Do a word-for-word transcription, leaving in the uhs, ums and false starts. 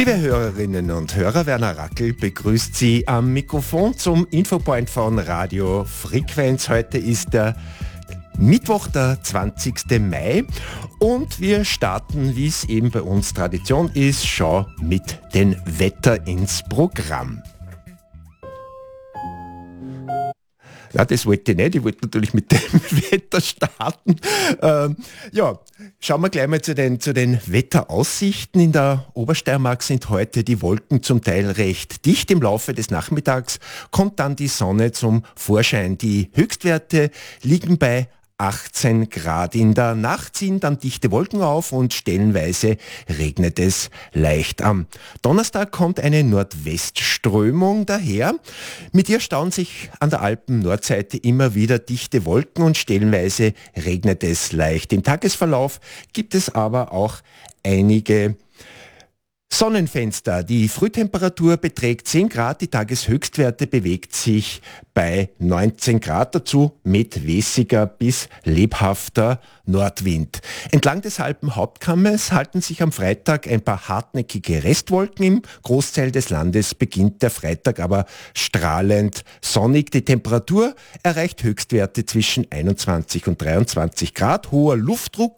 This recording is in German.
Liebe Hörerinnen und Hörer, Werner Rackel begrüßt Sie am Mikrofon zum Infopoint von Radio Frequenz. Heute ist der Mittwoch, der zwanzigsten Mai, und wir starten, wie es eben bei uns Tradition ist, schon mit dem Wetter ins Programm. Ja, das wollte ich nicht. Ich wollte natürlich mit dem Wetter starten. Ähm, ja, schauen wir gleich mal zu den, zu den Wetteraussichten. In der Obersteiermark sind heute die Wolken zum Teil recht dicht. Im Laufe des Nachmittags kommt dann die Sonne zum Vorschein. Die Höchstwerte liegen bei achtzehn Grad. In der Nacht ziehen dann dichte Wolken auf und stellenweise regnet es leicht. Am Donnerstag kommt eine Nordwestströmung daher. Mit ihr stauen sich an der Alpen-Nordseite immer wieder dichte Wolken und stellenweise regnet es leicht. Im Tagesverlauf gibt es aber auch einige Sonnenfenster. Die Frühtemperatur beträgt zehn Grad, die Tageshöchstwerte bewegt sich bei neunzehn Grad, dazu mit mäßiger bis lebhafter Nordwind. Entlang des Alpenhauptkammes halten sich am Freitag ein paar hartnäckige Restwolken. Im Großteil des Landes beginnt der Freitag aber strahlend sonnig. Die Temperatur erreicht Höchstwerte zwischen einundzwanzig und dreiundzwanzig Grad. Hoher Luftdruck